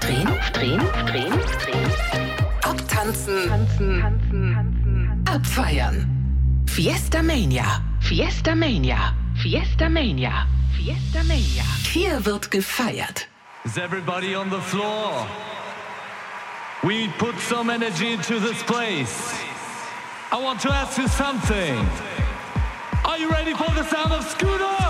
Aufdrehen, abtanzen, abfeiern. Fiesta Mania. Hier wird gefeiert. Is everybody on the floor? We put some energy into this place. I want to ask you something. Are you ready for the sound of Scooter?